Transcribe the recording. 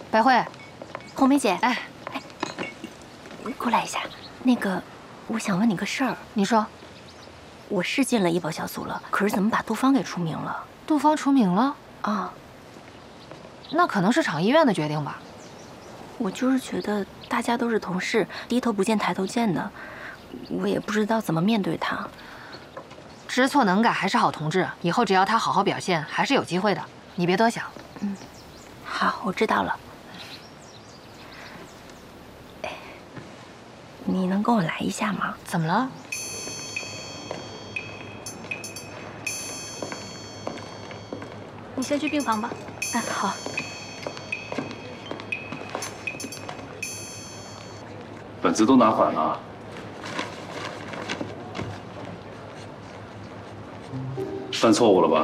白慧， 红梅姐， 哎， 你过来一下。那个，我想问你个事儿。 你说， 我是进了医保小组了，可是怎么把杜芳给除名了？ 杜芳除名了啊？ 那可能是厂医院的决定吧。 我就是觉得大家都是同事，低头不见抬头见的，我也不知道怎么面对他。 知错能改还是好同志，以后只要他好好表现，还是有机会的。你别多想。 嗯，好，我知道了。你能跟我来一下吗？ 怎么了？ 你先去病房吧。 哎，好。 本子都拿反了。犯错误了吧？